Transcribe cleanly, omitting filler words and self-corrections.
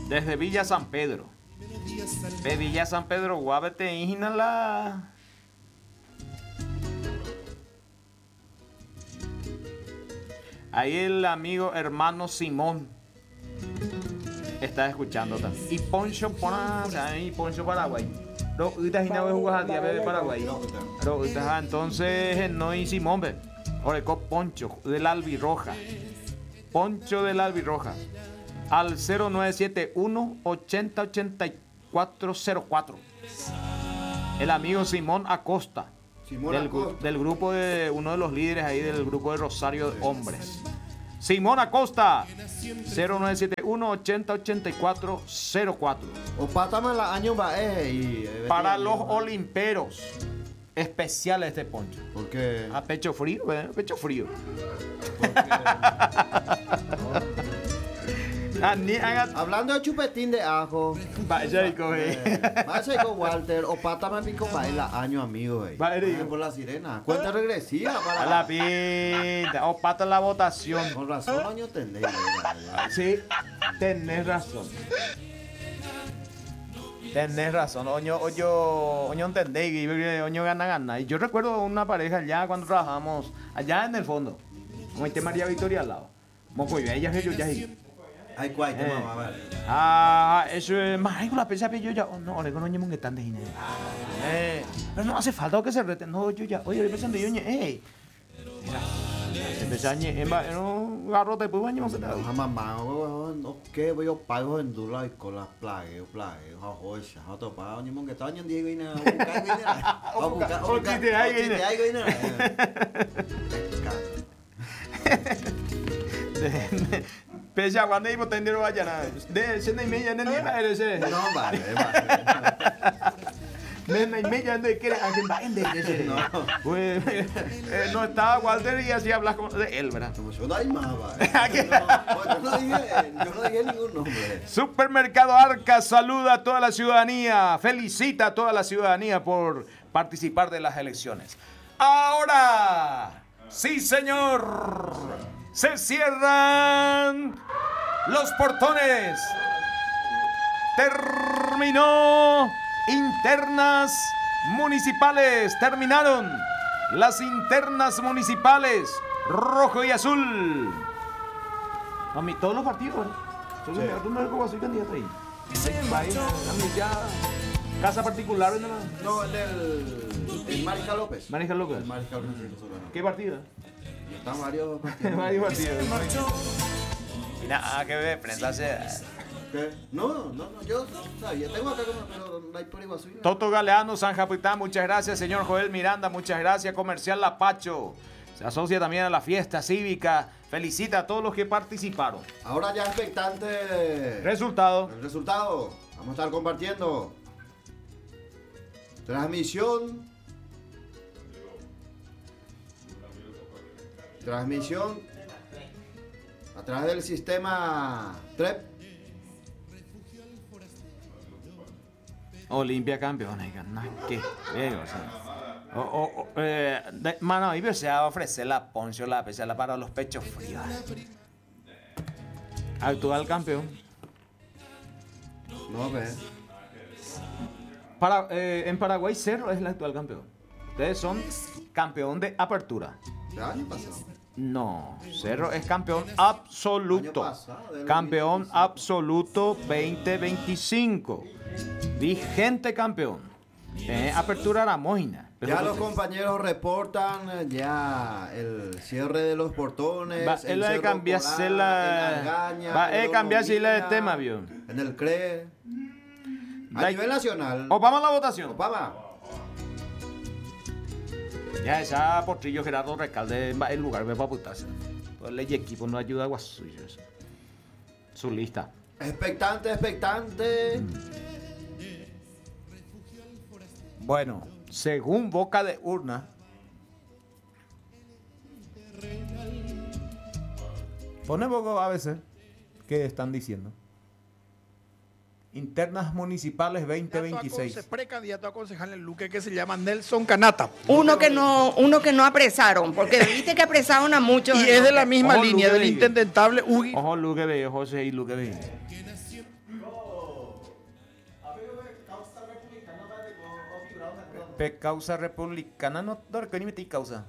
Desde Villa San Pedro. De Villa San Pedro, Guavete, Ínala. Ahí el amigo hermano Simón está escuchando también. Y Poncho y Poncho Paraguay. De Paraguay. Entonces no y Simón ve. Oreco Poncho del Albirroja. Poncho del Albirroja. Al 0971 808404. El amigo Simón Acosta. Del grupo de uno de los líderes ahí del grupo de Rosario de Hombres. Simón Acosta, 0971 808404. Para los olimperos especiales este poncho. ¿Por qué? A pecho frío, pecho frío. Hablando de chupetín de ajo. Vaya con Walter, o pata me pico baila año amigo. Por la sirena. Cuenta regresiva para la pinta. O pata la votación. Con razón, año tendéis. Sí, tenés razón. Tenés razón. Oño entendéis. Oño gana. Y yo recuerdo una pareja allá cuando trabajábamos allá en el fondo. Como este María Victoria al lado. Moco y ella yo ya. Ay, cuál, mamá. Eso es más con la pesa yo ya. No, le conozco un están de dinero. Pero no hace falta que se reten. No, yo ya. Oye, le pensando yo, mira. Se pesañe, no garrote pues baño se da. Mamá, no que voy a pago en dula y con las plague, hoja, otro pago ni mon que taño Diego y nada. Pesa cuando iba a tener vaya nada. De ese ni media ni nada ese. No, vale. Nena y media de que alguien va en ese. No. No estaba Walter y así hablas de él, ¿verdad? Yo no hay más, yo no dije ningún nombre. Supermercado Arca saluda a toda la ciudadanía, felicita a toda la ciudadanía por participar de las elecciones. Ahora, sí señor, se cierran los portones. Terminó internas municipales. Terminaron las internas municipales. Rojo y azul. A mí todos los partidos. Solo me soy candidato ahí. Casa particular. No, el Mariscal López. Mariscal López. ¿Qué partido? Están varios partidos. Varios partidos. Y nada que ver, prenderse. ¿Qué? No, yo sabía, tengo acá como, pero no hay por igual. Toto Galeano, San Japitán, muchas gracias. Señor Joel Miranda, muchas gracias. Comercial Lapacho, se asocia también a la fiesta cívica. Felicita a todos los que participaron. Ahora ya expectante. Resultado. El resultado, vamos a estar compartiendo. Transmisión a través del sistema TREP. Olimpia campeones, ¿qué? Mano, y se va a ofrecer la poncho, la pesada para los pechos fríos. Actual campeón. No ves. En Paraguay Cerro es el actual campeón. Ustedes son campeón de apertura. ¿El año pasado? No, Cerro es campeón absoluto. Campeón absoluto 2025. Vigente campeón. Apertura la Moina. Ya los compañeros reportan ya el cierre de los portones. Va a cambiarse el tema, ¿vio? En el CRE. A nivel nacional. Vamos a la votación. Obama. Ya esa Portillo Gerardo Recalde el lugar para putarse. Pues el equipo no ayuda a Guasuyos. Su lista. Expectante. Bueno, según boca de urna, pone poco a veces, ¿qué están diciendo? Internas municipales 2026. Precandidato a concejal en Luque que se llama Nelson Canata. Uno que no apresaron, porque viste que apresaron a muchos. Y es de la misma Ojo, línea Luque del Bey. intendentable Ugi. Ojo, Luque Bey, José y Luque Bey. Pe causa republicana, no, que ni metí causa.